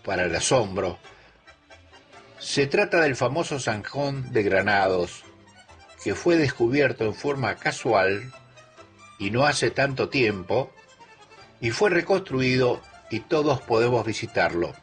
para el asombro. Se trata del famoso Zanjón de Granados, que fue descubierto en forma casual y no hace tanto tiempo, y fue reconstruido y todos podemos visitarlo.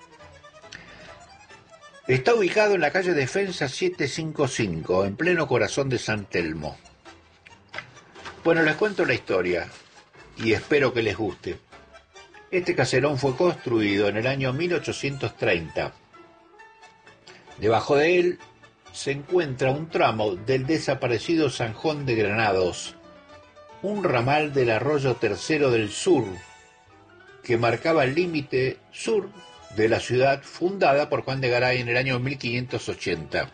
Está ubicado en la calle Defensa 755, en pleno corazón de San Telmo. Bueno, les cuento la historia y espero que les guste. Este caserón fue construido en el año 1830. Debajo de él se encuentra un tramo del desaparecido Zanjón de Granados, un ramal del arroyo Tercero del Sur, que marcaba el límite sur de la ciudad fundada por Juan de Garay en el año 1580.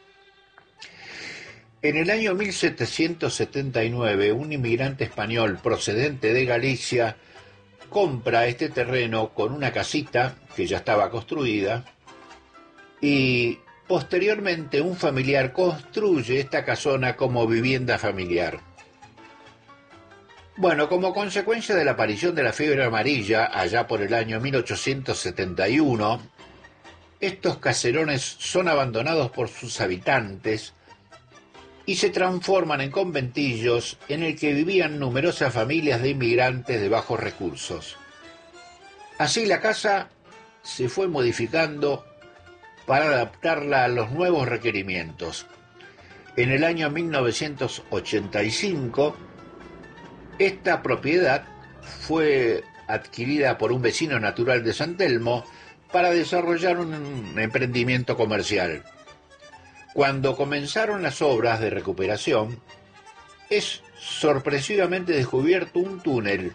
En el año 1779, un inmigrante español procedente de Galicia compra este terreno con una casita que ya estaba construida y posteriormente un familiar construye esta casona como vivienda familiar. Bueno, como consecuencia de la aparición de la fiebre amarilla allá por el año 1871, estos caserones son abandonados por sus habitantes y se transforman en conventillos en el que vivían numerosas familias de inmigrantes de bajos recursos. Así la casa se fue modificando para adaptarla a los nuevos requerimientos. En el año 1985, esta propiedad fue adquirida por un vecino natural de San Telmo para desarrollar un emprendimiento comercial. Cuando comenzaron las obras de recuperación, es sorpresivamente descubierto un túnel.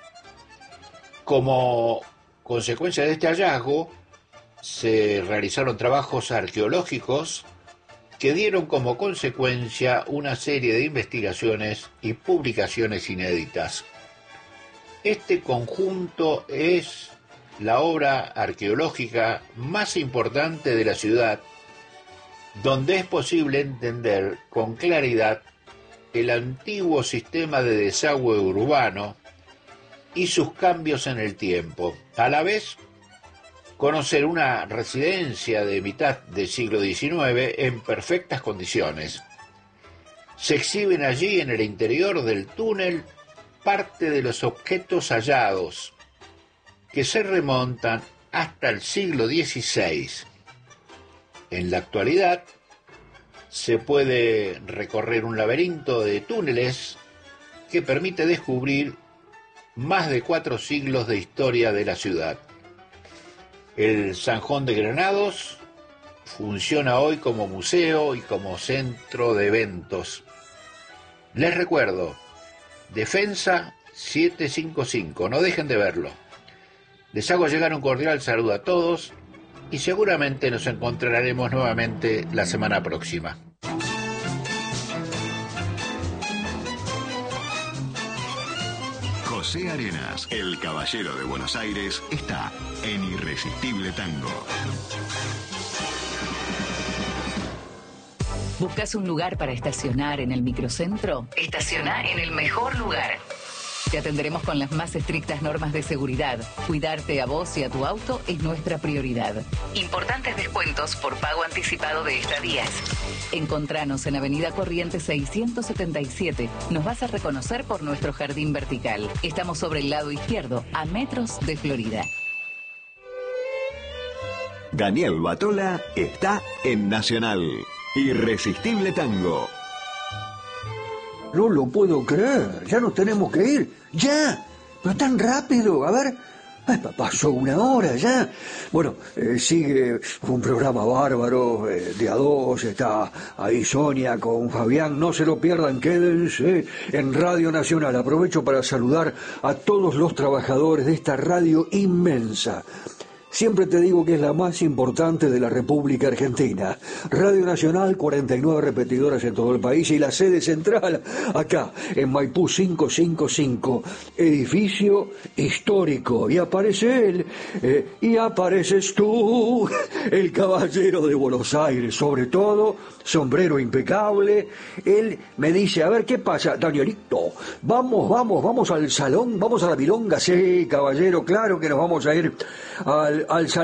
Como consecuencia de este hallazgo, se realizaron trabajos arqueológicos que dieron como consecuencia una serie de investigaciones y publicaciones inéditas. Este conjunto es la obra arqueológica más importante de la ciudad, donde es posible entender con claridad el antiguo sistema de desagüe urbano y sus cambios en el tiempo. A la vez, conocer una residencia de mitad del siglo XIX en perfectas condiciones. Se exhiben allí en el interior del túnel parte de los objetos hallados, que se remontan hasta el siglo XVI. En la actualidad, se puede recorrer un laberinto de túneles que permite descubrir más de 4 siglos de historia de la ciudad. El Zanjón de Granados funciona hoy como museo y como centro de eventos. Les recuerdo, Defensa 755, no dejen de verlo. Les hago llegar un cordial saludo a todos y seguramente nos encontraremos nuevamente la semana próxima. José Arenas, el caballero de Buenos Aires, está en Irresistible Tango. ¿Buscas un lugar para estacionar en el microcentro? Estaciona en el mejor lugar. Te atenderemos con las más estrictas normas de seguridad. Cuidarte a vos y a tu auto es nuestra prioridad. Importantes descuentos por pago anticipado de estadías. Encontranos en Avenida Corrientes 677. Nos vas a reconocer por nuestro jardín vertical. Estamos sobre el lado izquierdo, a metros de Florida. Daniel Batola está en Nacional. Irresistible Tango. No lo puedo creer, ya nos tenemos que ir, ya, pero tan rápido, a ver, pasó 1 hora ya. Bueno, sigue un programa bárbaro, de A2, está ahí Sonia con Fabián, no se lo pierdan, quédense en Radio Nacional. Aprovecho para saludar a todos los trabajadores de esta radio inmensa. Siempre te digo que es la más importante de la República Argentina. Radio Nacional, 49 repetidoras en todo el país y la sede central acá en Maipú 555, edificio histórico. Y aparece él, y apareces tú, el caballero de Buenos Aires, sobre todo, sombrero impecable. Él me dice, a ver, ¿qué pasa, Danielito? Vamos al salón, vamos a la milonga. Sí, caballero, claro que nos vamos a ir al salón.